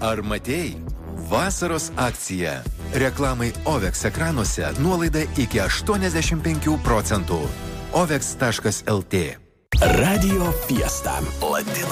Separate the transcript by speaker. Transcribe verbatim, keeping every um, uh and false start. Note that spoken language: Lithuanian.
Speaker 1: Ar matei? Vasaros akcija. Reklamai Ovex ekranuose nuolaida iki aštuoniasdešimt penkių procentų. ovex taškas lt.
Speaker 2: Radio Fiesta. Latino